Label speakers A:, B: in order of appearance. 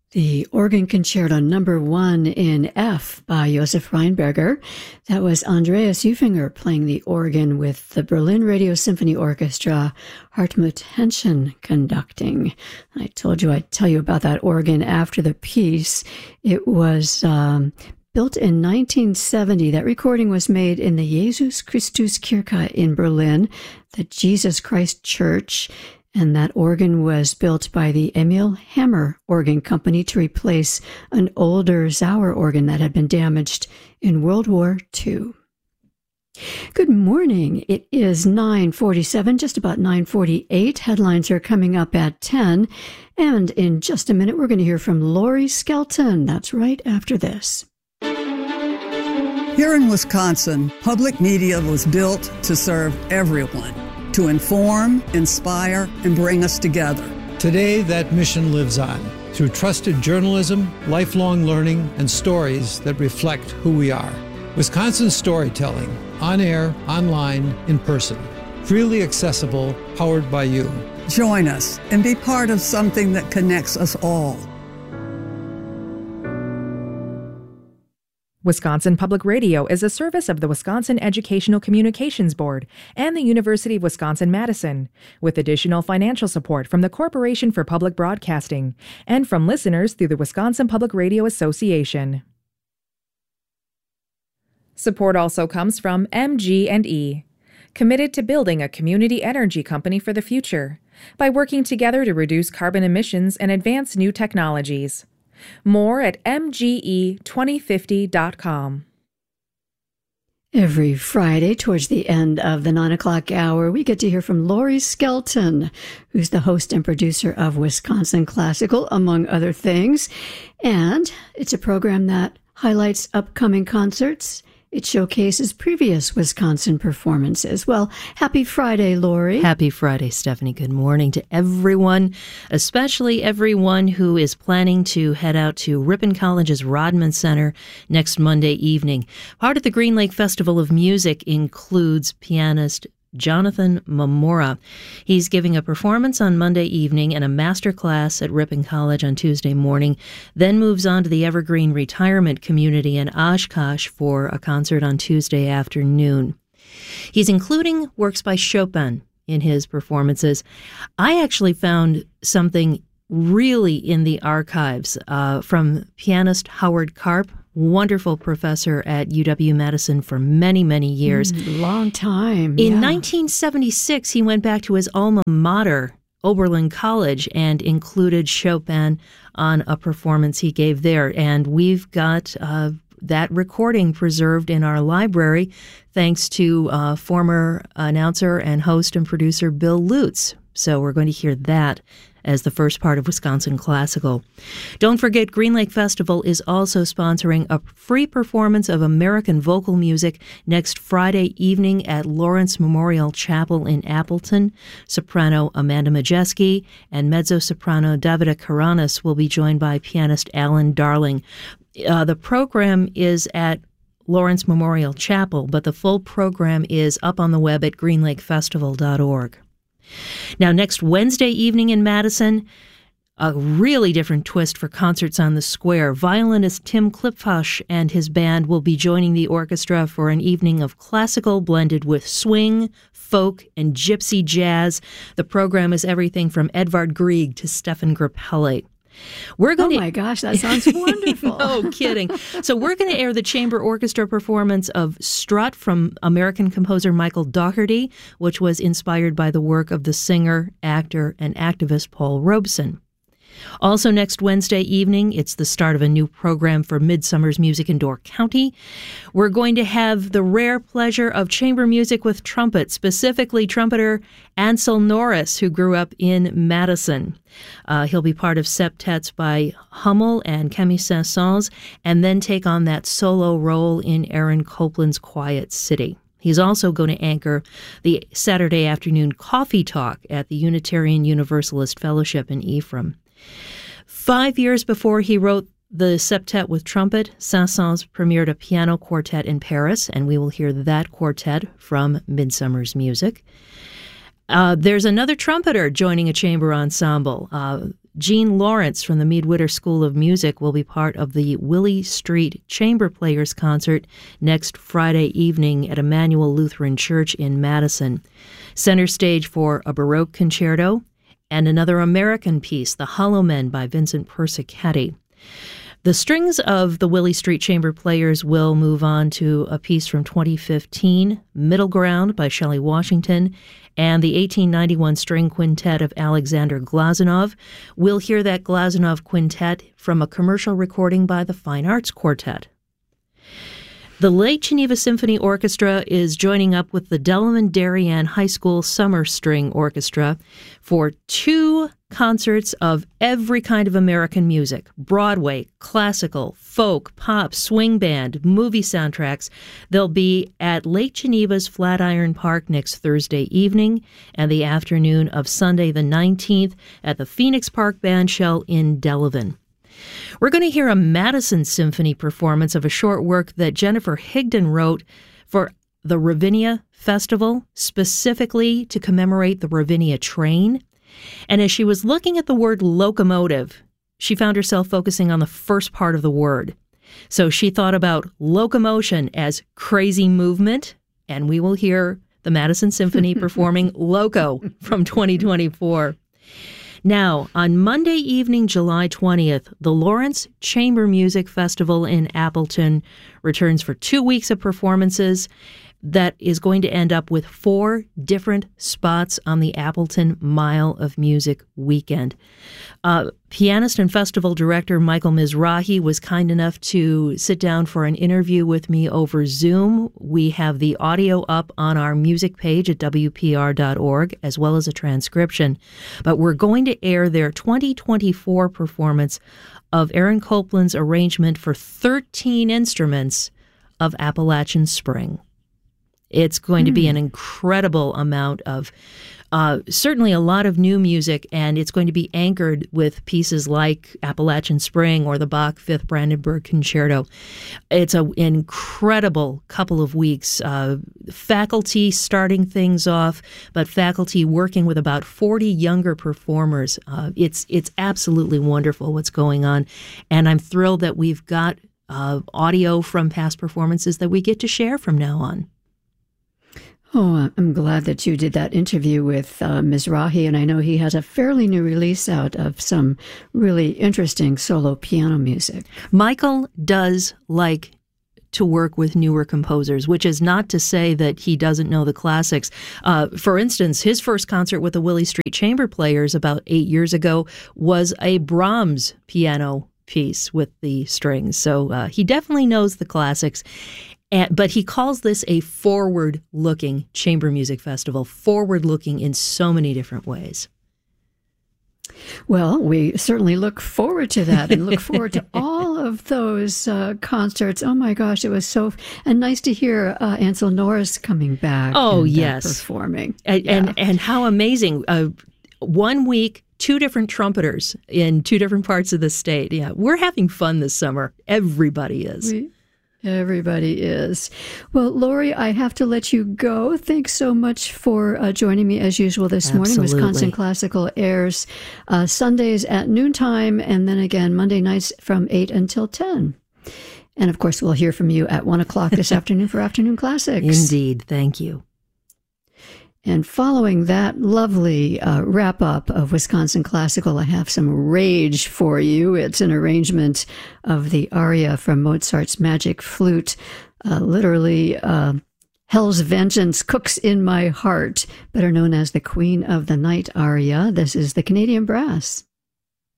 A: The organ concerto number 1 in F by Josef Rheinberger. That was Andreas Ufinger playing the organ with the Berlin Radio Symphony Orchestra, Hartmut Henschen conducting. I told you I'd tell you about that organ after the piece. It was built in 1970. That recording was made in the Jesus Christus Kirche in Berlin, the Jesus Christ Church. And that organ was built by the Emil Hammer Organ Company to replace an older Sauer organ that had been damaged in World War II. Good morning. It is 9:47, just about 9:48. Headlines are coming up at 10. And in just a minute, we're going to hear from Lori Skelton. That's right after this.
B: Here in Wisconsin, public media was built to serve everyone, to inform, inspire, and bring us together.
C: Today, that mission lives on through trusted journalism, lifelong learning, and stories that reflect who we are. Wisconsin storytelling, on air, online, in person. Freely accessible, powered by you.
B: Join us and be part of something that connects us all.
D: Wisconsin Public Radio is a service of the Wisconsin Educational Communications Board and the University of Wisconsin-Madison, with additional financial support from the Corporation for Public Broadcasting and from listeners through the Wisconsin Public Radio Association. Support also comes from MG&E, committed to building a community energy company for the future by working together to reduce carbon emissions and advance new technologies. More at mge2050.com.
A: Every Friday, towards the end of the 9 o'clock hour, we get to hear from Lori Skelton, who's the host and producer of Wisconsin Classical, among other things. And it's a program that highlights upcoming concerts. It showcases previous Wisconsin performances. Well, happy Friday, Lori.
E: Happy Friday, Stephanie. Good morning to everyone, especially everyone who is planning to head out to Ripon College's Rodman Center next Monday evening. Part of the Green Lake Festival of Music includes pianist Jonathan Mamora. He's giving a performance on Monday evening and a master class at Ripon College on Tuesday morning, then moves on to the Evergreen Retirement Community in Oshkosh for a concert on Tuesday afternoon. He's including works by Chopin in his performances. I actually found something really in the archives from pianist Howard Karp, wonderful professor at UW-Madison for many, many years.
A: Long time.
E: In 1976, he went back to his alma mater, Oberlin College, and included Chopin on a performance he gave there. And we've got that recording preserved in our library thanks to former announcer and host and producer Bill Lutz. So we're going to hear that as the first part of Wisconsin Classical. Don't forget, Green Lake Festival is also sponsoring a free performance of American vocal music next Friday evening at Lawrence Memorial Chapel in Appleton. Soprano Amanda Majeski and mezzo-soprano Davida Karanis will be joined by pianist Alan Darling. The program is at Lawrence Memorial Chapel, but the full program is up on the web at greenlakefestival.org. Now, next Wednesday evening in Madison, a really different twist for concerts on the square. Violinist Tim Klipfasch and his band will be joining the orchestra for an evening of classical blended with swing, folk, and gypsy jazz. The program is everything from Edvard Grieg to Stefan Grappelli.
A: My gosh, that sounds wonderful.
E: No kidding. So we're going to air the chamber orchestra performance of Strut from American composer Michael Dougherty, which was inspired by the work of the singer, actor, and activist Paul Robeson. Also next Wednesday evening, it's the start of a new program for Midsummer's Music in Door County. We're going to have the rare pleasure of chamber music with trumpet, specifically trumpeter Ansel Norris, who grew up in Madison. He'll be part of septets by Hummel and Camille Saint-Saëns, and then take on that solo role in Aaron Copland's Quiet City. He's also going to anchor the Saturday afternoon coffee talk at the Unitarian Universalist Fellowship in Ephraim. 5 years before he wrote the septet with trumpet, Saint-Saëns premiered a piano quartet in Paris, and we will hear that quartet from Midsummer's Music. There's another trumpeter joining a chamber ensemble. Jean Lawrence from the Mead Witter School of Music will be part of the Willie Street Chamber Players concert next Friday evening at Emmanuel Lutheran Church in Madison. Center stage for a Baroque concerto and another American piece, The Hollow Men by Vincent Persichetti. The strings of the Willie Street Chamber Players will move on to a piece from 2015, Middle Ground by Shelley Washington, and the 1891 string quintet of Alexander Glazunov. We'll hear that Glazunov quintet from a commercial recording by the Fine Arts Quartet. The Lake Geneva Symphony Orchestra is joining up with the Delavan Darien High School Summer String Orchestra for 2 concerts of every kind of American music: Broadway, classical, folk, pop, swing band, movie soundtracks. They'll be at Lake Geneva's Flatiron Park next Thursday evening and the afternoon of Sunday the 19th at the Phoenix Park Bandshell in Delavan. We're going to hear a Madison Symphony performance of a short work that Jennifer Higdon wrote for the Ravinia Festival, specifically to commemorate the Ravinia train. And as she was looking at the word locomotive, she found herself focusing on the first part of the word. So she thought about locomotion as crazy movement, and we will hear the Madison Symphony performing Loco from 2024. Now, on Monday evening, July 20th, the Lawrence Chamber Music Festival in Appleton returns for 2 weeks of performances that is going to end up with 4 different spots on the Appleton Mile of Music weekend. Pianist and festival director Michael Mizrahi was kind enough to sit down for an interview with me over Zoom. We have the audio up on our music page at WPR.org, as well as a transcription. But we're going to air their 2024 performance of Aaron Copland's arrangement for 13 instruments of Appalachian Spring. It's going to be an incredible amount of, certainly a lot of new music, and it's going to be anchored with pieces like Appalachian Spring or the Bach Fifth Brandenburg Concerto. It's an incredible couple of weeks. Faculty starting things off, but faculty working with about 40 younger performers. It's absolutely wonderful what's going on, and I'm thrilled that we've got audio from past performances that we get to share from now on.
A: Oh, I'm glad that you did that interview with Mizrahi, and I know he has a fairly new release out of some really interesting solo piano music.
E: Michael does like to work with newer composers, which is not to say that he doesn't know the classics. For instance, his first concert with the Willie Street Chamber Players about 8 years ago was a Brahms piano piece with the strings. So he definitely knows the classics. But he calls this a forward-looking chamber music festival, forward-looking in so many different ways.
A: Well, we certainly look forward to that and look forward to all of those concerts. Oh, my gosh, it was and nice to hear Ansel Norris coming back.
E: Oh,
A: and,
E: yes.
A: Performing.
E: And how amazing. 1 week, 2 different trumpeters in 2 different parts of the state. Yeah, we're having fun this summer. Everybody is.
A: Everybody is. Well, Lori, I have to let you go. Thanks so much for joining me as usual this morning. Wisconsin Classical airs Sundays at noontime and then again Monday nights from 8 until 10. And of course, we'll hear from you at 1 o'clock this afternoon for Afternoon Classics.
E: Indeed. Thank you.
A: And following that lovely wrap-up of Wisconsin Classical, I have some rage for you. It's an arrangement of the aria from Mozart's Magic Flute, literally Hell's Vengeance Cooks in My Heart, better known as the Queen of the Night aria. This is the Canadian Brass.